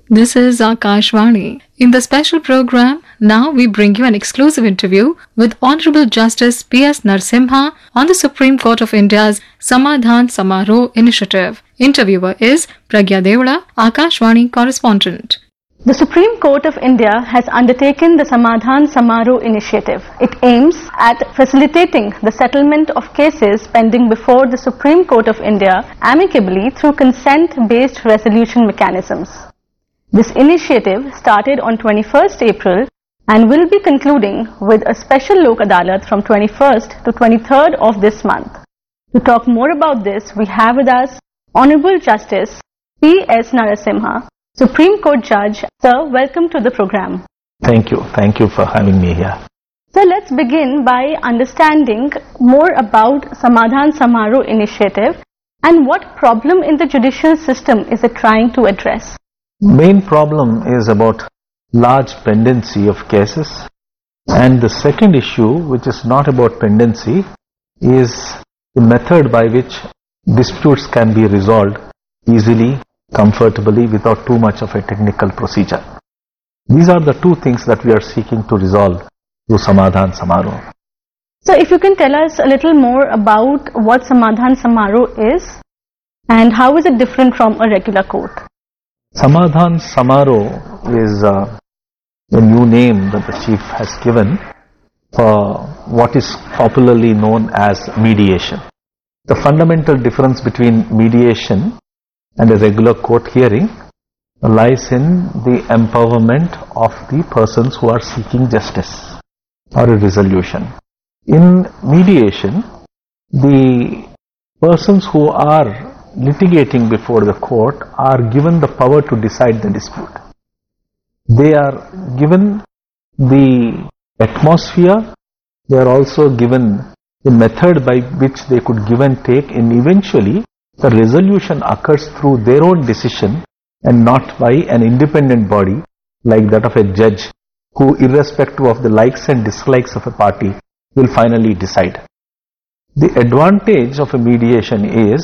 This is Akashvani. In the special program, now we bring you an exclusive interview with Honorable Justice P.S. Narasimha on the Supreme Court of India's Samadhan Samaroh initiative. Interviewer is Pragya Devula, Akashvani correspondent. The Supreme Court of India has undertaken the Samadhan Samaroh initiative. It aims at facilitating the settlement of cases pending before the Supreme Court of India amicably through consent-based resolution mechanisms. This initiative started on 21st April and will be concluding with a special Lok Adalat from 21st to 23rd of this month. To talk more about this, we have with us Honorable Justice P.S. Narasimha, Supreme Court Judge. Sir, welcome to the program. Thank you. Thank you for having me here. So let's begin by understanding more about Samadhan Samaroh initiative and what problem in the judicial system is it trying to address. Main problem is about large pendency of cases, and the second issue, which is not about pendency, is the method by which disputes can be resolved easily, comfortably, without too much of a technical procedure. These are the two things that we are seeking to resolve through Samadhan Samaroh. So if you can tell us a little more about what Samadhan Samaroh is and how is it different from a regular court? Samadhan Samaroh is a new name that the chief has given for what is popularly known as mediation. The fundamental difference between mediation and a regular court hearing lies in the empowerment of the persons who are seeking justice or a resolution. In mediation, the persons who are litigating before the court are given the power to decide the dispute. They are given the atmosphere, they are also given the method by which they could give and take, and eventually the resolution occurs through their own decision and not by an independent body like that of a judge who, irrespective of the likes and dislikes of a party, will finally decide. The advantage of a mediation is